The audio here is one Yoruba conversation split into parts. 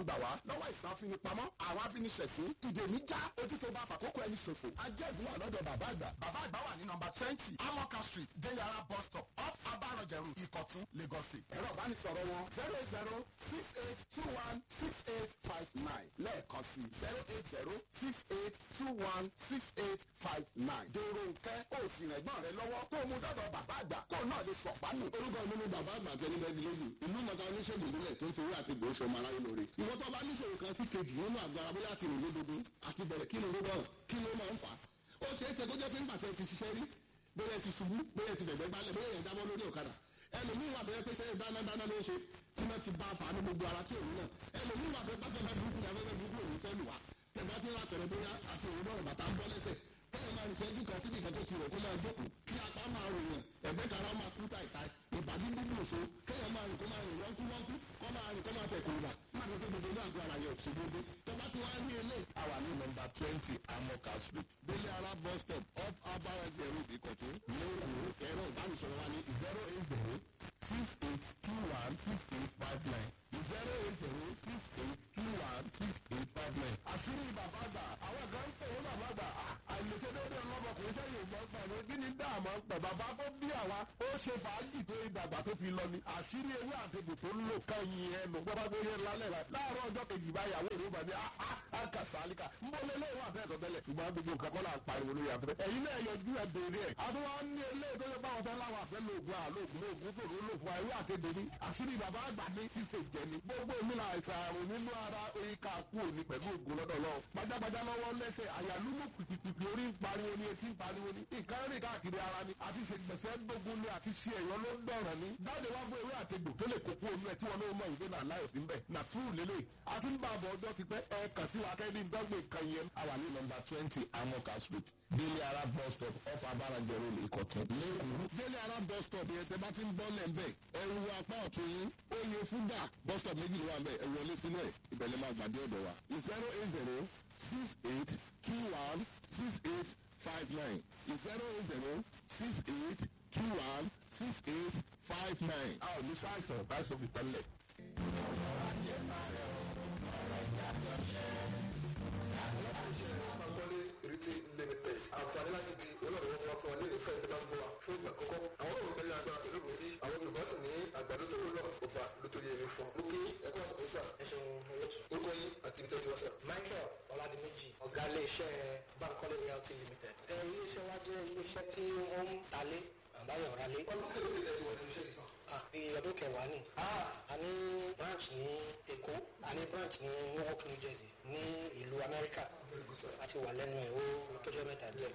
ọlọ́run gbà wá lọ́wọ́ ìsàn afinipamọ́ àwọn afiniṣẹ̀sín ìdèmíjà ojú tó bá fàkókò ẹni ṣòfò ajẹ́gun wà lọ́dọ̀ bàbá àgbà. bàbá àgbà wà ní nọ́mbà 20 amoka street delara bus stop off abarọ̀jẹ̀rù ìkọ̀tún lagos state. ẹ̀rọ ìbánisọ̀rọ̀ wọn 08068216859 lẹ́ẹ̀kan sí 08068216859. dèrò nkẹ́ ó sì rẹ̀gbọ́n rẹ lọ́wọ́ kó o mú dọ́dọ̀ bàbá àgbà kó o náà lè sọ̀pánù. orúkọ mi ni bàbá àgbà tẹni bẹ́ẹ̀ di lójú ìlú mọ̀ta oníṣègùn ìbílẹ̀ tó ń fi owó àti gbòòṣọ ọmọ aráyé lóore. ìwọ́n tó bá níṣòro kan sí kejì nínú àgbára bóyá àti ìrònú dodo àti bẹ̀rẹ̀ kí ló ń bọ̀ kí ló máa ń fà á. ó ṣe é ṣe kó jẹ́ pé nígbà tẹ́ ti ṣiṣẹ́ rí bóyá ti ṣubú bóyá ti dẹ̀gbẹ́ gbálẹ̀ bóyá ẹ̀ jábọ́ lórí ọ̀kadà ẹlòmíín wà bẹ́ẹ̀ pé ṣe dáná ló ṣe tí wọ́n ti bá a fà á ní gbogbo ara tí òun náà ẹlòmíín wà bẹ́ẹ̀ bá fẹ́ burúkú ní afẹ́fẹ́ burúkú òun fẹ́ lù wá tẹ̀gbá tí ń ra tẹ̀rẹ̀ bóyá àti òun náà bàtà ń bọ́ lẹ́sẹ̀ kẹ́yìn máa ń ṣẹ́jú kan síbi ìkan tó ti rò kó máa jókòó kí apá máa ròyìn ẹ̀gbẹ́ kan máa kú táìtáì ìbàdí dúdú òṣó kẹ́yìn máa rìn kó máa rìn wọ́nkú kọ́ máa rìn kó máa tẹ̀ kó rà má tó gbogbo ní àgọ́ ara yẹn òṣèlú dé tọ́ba tí wọ́n á ní ilé. àwa ní nọ́mbà 20 amoka street délé ara bus stop off abarajẹ road ìkọ̀tún lẹ́yìn ẹ̀rọ ìbánisọ̀rọ̀ wa ní 08068216859 08068216859. àṣírí bàbá àgbà àwọn kan ń pè é bàbá àgbà àìlèṣe déédéé ọlọ́mọkùnrin sẹ́yìn ògbọ́n pẹ̀lú kí ni dáàmú pẹ̀ bàbá tó bí àwa ó ṣe fàájì tó ìdàgbà tó fi lọ ni àṣírí ewé àtẹ̀gùn tó ń lò kẹ́yìn ẹnu gbọ́dọ̀ gbé yẹn lálẹ́ rẹ̀ láàárọ̀ ọjọ́ kejì báyàwó rẹ̀ ó bà ní àkàsálíkà ń bọ́ lé léwọ́ àfẹ́sọ̀ tẹ́lẹ̀ ṣùgbọ́n gbogbo nǹkan kọ́ là ń pariwo lórí afẹ́fẹ́ ẹ̀yin náà yọjú ẹ̀ béèrè ẹ̀ àtúwá ní ilé tó yẹ báwọn fẹ́ láwọn àfẹ́ lóògùn àlóògùn lóògùn tó ló fún ewé àtẹ̀gùn ní àṣírí bàbá àgbà ní ṣíṣe jẹ ni gbogbo mi là àìsàn àrùn nínú ara oríkà kú òní pẹ̀lú ògùn lọ́dọ̀ lọ gbajàgbajà lọ́wọ́ lẹ́sẹ̀ àyàlúmọ̀ pìpìpì orí ń pariwo ni etí ń pariwo ni nǹkan rìn káàkiri ara ni àti ṣe gbèsè gbógun ni àti ṣe ẹ̀yọ́ ló ń dọ̀ràn ni dáàdé wá gbé ewé àtẹ̀gbò tó lè kókó omi ẹ̀ tí wọn náà mọ̀ ìgbé náà láyọ̀ sí ń bẹ̀ nà túrù lélẹ̀ àti ń bá àbọ̀ ọjọ́ ti pẹ́ ẹ kàn sí wa kẹ́ni dọ́gbé kan yẹn. àwa ní nọ́mbà 20 amoka street délé ara bus stop off abarajẹ road ìkọ̀tún lẹ́kọ̀ọ́. délé ara bus stop yẹn tẹ bá ti ń bọ́ lẹ̀ ń bẹ̀ ẹ̀rù apá ọ̀tún yín ó yẹ fúgà bus stop méjì ló wà ń bẹ̀ ẹ wọlé sínú ẹ̀ ìbẹ̀lẹ̀ máa gbàdé ọ̀dọ̀ wa 08068216859 08068216859. a ò ní sáìsàn báyìí fi tẹ́lẹ̀. Riti Limited. Àǹfààní láti di olóòrùn wọn fún ọ ní ìfẹ́ ìjọba ń bọ̀ wá fún ìgbà kọ́kọ́. Àwọn olóòrùn bẹ̀rẹ̀ agbára pẹ̀lú ìròyìn yìí. Àwọn Yorùbá sì ní àgbàdo tó lọ ọba lótórí ẹ̀mí fún. Mo kí ẹ̀kọ́ àsìkò sà. Ẹ ṣeun olóòtú. Orúkọ yín àti ibi tẹ́ ti wá sà. Michael Ọládìméjì, ọ̀gá ilé-iṣẹ́ Bankole Realty Limited. Ilé-iṣẹ́ wa jẹ́ ilé-iṣẹ́ tí wọ́n ń talé àbáyọ̀ ralé. Ọlọ́run kí ló dé tẹ̀sí wọ̀ nínú iṣẹ́ yìí sàn? Bí ọdún kẹwàá ni. A ní branch ní Èkó, a ní branch ní Newark, New Jersey, ní ìlú Amẹ́ríkà. A ti wà lẹ́nu ẹ̀ ó tọ́jọ́ mẹ́ta díẹ̀.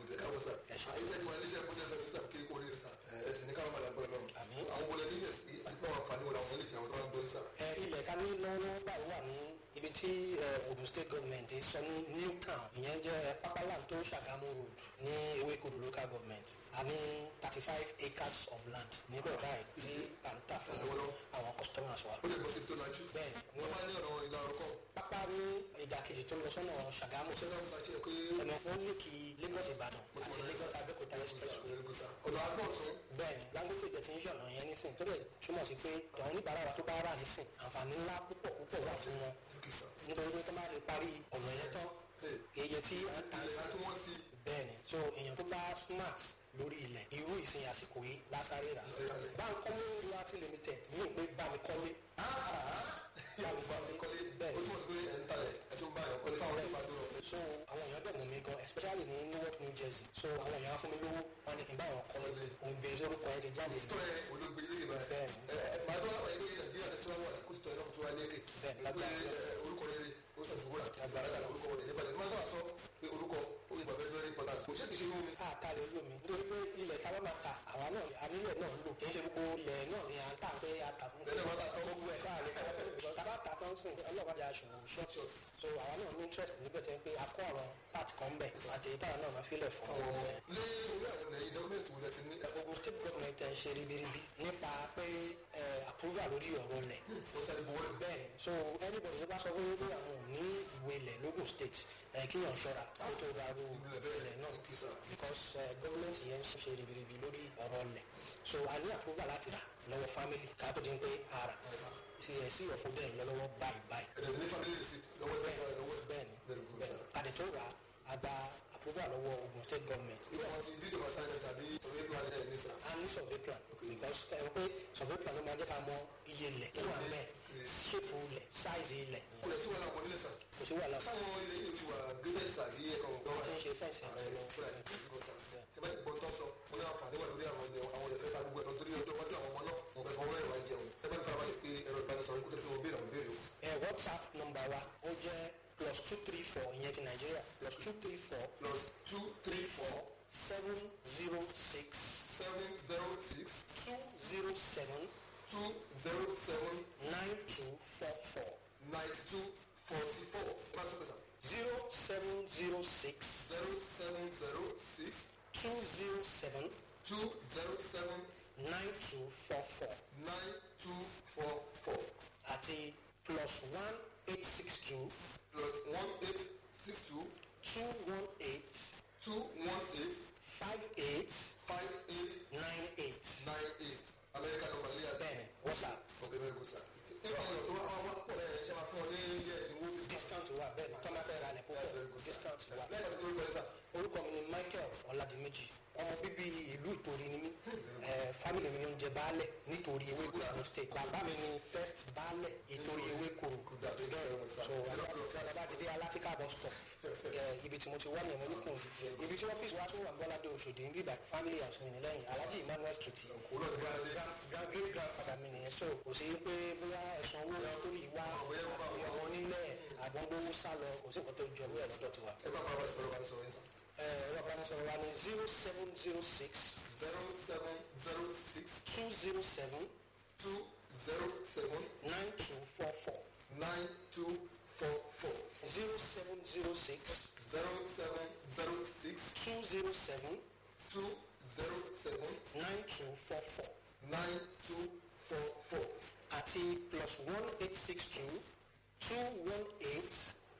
Ayé tí wọ́n ní iṣẹ́ fúnjẹ́ fẹ́ẹ́ sáà kéèkó rí sà. Ẹ̀sìn ní káwọn máa lágbára lọ́rùn. Àwọn wọlé ní ìyẹ̀sí àti pé àwọn àǹfààní wọlé àwọn ilé ìtàn tó máa ń gbọ́ sà. Ilẹ̀ ká ní lọ́wọ́ báyìí wà ní ibi tí Ogun State Government sọ ní Newtown, ìyẹn jẹ́ Papaland tó Ṣàgámù Road ní Ewékodò Local Government. A ní 35 acres of land ní Bọ̀dáì tí à ń tà fún àwọn customers wa. Ó lè bọ́ sí tó lajú. Bẹ́ẹ̀ni. Wọ́n máa ní ọ̀nà ìlà ọ̀rọ̀kọ̀. Pápá ní ìdàkejì tó lọ sọ́nà Ṣàgámù. Ṣàgámù ta ṣe pé. Ọ̀nà ó ní kí Lagos Ìbàdàn àti Lagos Abẹ́òkúta expressway. Ọ̀nà àgbọ̀ tún. Bẹ́ẹ̀ni, Dangote jẹ́ ti ń ṣọ̀nà yẹn nísìn tó lè túmọ̀ sí pé tọ̀hún oníbàárà wa tó bá rà nísìn àǹfààní ńlá púpọ̀ wà fún wọn. Nítorí pé tó bá lè parí ọ̀nà yẹn tán iye tí a ń ta sí. Bẹ́ẹ̀ni, so èèyàn tó bá smart lórí ilẹ̀ irú ìsìn àsìkò yìí lásàrè rà. Bankole Realty Limited ní ìpè Bámikọ́lé. Bámikọ́lé bẹ́ẹ̀. Ó túmọ̀ sí pé ẹ̀ ń talẹ̀ ẹ̀ tún bá yàn kọ́lé fáwọn ọ̀rẹ́ ìbàdàn rẹ̀. So àwọn èèyàn dẹ̀ mọ̀ mí gan especially ní Newark, New Jersey. So àwọn èèyàn á fún mi lówó wọn ni kí n bá wọn kọ́lé. Òun bèrè orúkọ ẹ ti jáde. Sítọ́ ẹ olóògbé ilé ìbá ẹ̀. Bẹ́ẹ̀ni. Màá tó wá wà ilé Nàìjíríà tí wọ́n wà kó sítọ́ ẹ náà tó wá lé kè. Bẹ́ẹ̀ni lágbára. Orúkọ rere ó sọ ìwúrà agbára dàgbà orúkọ rere níbalẹ̀. Máa sọ pé orúkọ ó yẹ bàbá very important. Kò ṣe kì í ṣe lómi. Àtàlẹ̀ lómi nítorí pé ilẹ̀ ká máa ta àwa náà anílẹ̀ náà lò kì í ṣe gbogbo ilẹ̀ náà ni à ń tà pé a tà fún gbogbo ẹ̀ káà lè ká tàbá ta tán sìn ọlọ́ọ̀bàdà aṣòwò ṣọ́ọ̀ṣì so àwa náà ní interest níbẹ̀ tẹ́ pé a kó àwọn part kan bẹ̀ àti èyí táwọn náà máa fílẹ̀ fún ọ. lé orí àwọn ẹ̀yìn dọ́kúmẹ̀tì wo lẹ ti ní. Ogun State Government ẹ̀ ń ṣe ribiribi nípa pé approval lórí ọ̀rọ̀ lẹ̀. Bẹ́ẹ̀ so anybody tó bá sọ fún wípé àwọn ò ní ìwé ilẹ̀ lógún state kíyàn ṣọ́ra kó tó ra ru ilẹ̀ náà because government yẹn ń ṣe ribiribi lórí ọ̀rọ̀ lẹ̀ so a ní approval láti rà lọ́wọ́ family ká tó di pé ara sí ọ̀fọ̀ bẹ́ẹ̀ lọ lọ́wọ́ báyìí. approval lọ́wọ́ Ogun State government. irú àwọn ti dídò ọ̀sáyẹ̀ tàbí survey plan ẹ̀ ní sà. a ní survey plan because ẹ wọ́n pé survey plan ló máa jẹ́ ká mọ iye ilẹ̀ tó wà bẹ́ẹ̀ shape ilẹ̀ size ilẹ̀. kò lè sí wàhálà ọmọ nílẹ̀ sà. kò sí wàhálà. sáwọn ilé yìí ti wà graded sà bí ẹ̀kọ́ wọ́n ti ń ṣe fẹ́ǹsì àwọn ẹ̀rọ. tí bá ti gbọ́ tó sọ mo ní àǹfààní wà lórí àwọn ìfẹ́ ta gbogbo ẹ̀tọ́ torí ọjọ́ iwájú àwọn ọmọ náà mo fẹ́ fọwọ́ ẹ̀rọ ajẹun ẹ bá ní fara balẹ̀ pé ẹ̀rọ ìbánisọ̀rọ̀ ikú tó fi wọ́n béèrè àwọn béèrè òkú. WhatsApp number wa ó jẹ́ +234 ìyẹn ti Nàìjíríà +234 +234 706 706 207 207 9244 9244 má tún pèsè. 0706 0706 207 207 9244 9244 àti +1862 +1862 218 218 58 58 98 98 Amẹ́ríkà ló wà lé abẹ́. bẹ́ẹ̀ WhatsApp ok very good sir. ìwà àwọn ọ̀dọ́ wa wá pọ̀ lẹ́yìn ṣe máa fún ọ ní ilé ẹ̀dínwó discount wà bẹ́ẹ̀ ni tọ́lá bẹ́ẹ̀ rà ní púpọ̀ discount wà. lẹ́yìn ọ̀sẹ̀ tó ń bẹ̀rẹ̀ sà. orúkọ mi ni Michael Ọládìméjì ọmọ bíbí ìlú Ìtòrí ni mí family mi ló ń jẹ baálẹ̀ nítorí Ewéko Ogun State bàbá mi ni first baálẹ̀ Ìtòrí Ewéko so bàbá ti dé Alátíká bus stop ibi tí mo ti wá ní ẹ̀mọ́ lókun ibi tí ọ́fíìsì wa tó wà Bọ́ládé Òṣòdì níbí ìbàdàn family house mi ní lẹ́yìn Alhaji Emmanuel Street great grandfather mi nìyẹn so kò sí pé bóyá ẹ̀sùn owó tó lè wá ọmọ onílẹ̀ àgbọ̀ngbówó sálọ kò sí nǹkan tó jọ wíwẹ̀ lọ́dọ̀ tiwa. ẹ bá bá wà lọ́wọ́ bá sọ̀rọ̀ yín sà. ẹ̀rọ ìbánisọ̀rọ̀ wa ní 0706 0706 207 207 9244 9244 0706 0706 207 207 9244 9244 àti +1862 218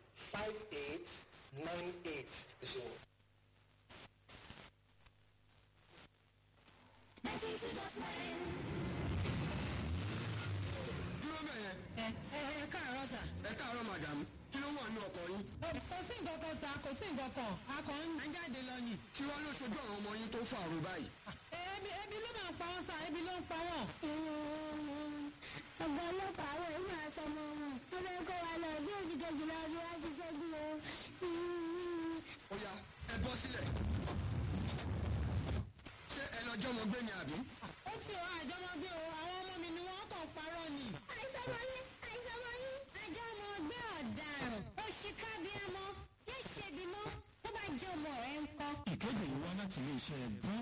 5898. ẹ ṣeun. dúró bẹ́ẹ̀ ẹ káàárọ̀ sà. ẹ káàárọ̀ madam kí ló wà ní ọkọ̀ yín. kò sí nǹkan kan sà kò sí nǹkan kan a kàn ń jáde lọ ni. kí wọ́n ló ṣojú àwọn ọmọ yín tó fàrò báyìí. ebi ló máa ń pa wọn sà ebi ló ń pa wọn. ọ̀gá ọlọ́pàá àwọn ìwé àsọmọ wọn wọ́n fẹ́ kó wa lọ bí oṣù kejìlá ọdún wá ṣiṣẹ́ jù o. ó yá ẹ bọ́ sílẹ̀. ṣé ẹ lọ jọmọ gbé ni àbí. ó ti ọ àjọmọgbé o àwọn ọmọ mi ni wọ́n kàn parọ́ ni. àìsọmọ yín àjọ ọmọ ọgbẹ́ ọ̀daràn òṣìkà bíi ọmọ yóò ṣe bímọ tó bá jẹ́ ọmọ rẹ̀ ń kọ́. ìkéde yìí wá láti ilé iṣẹ́ brown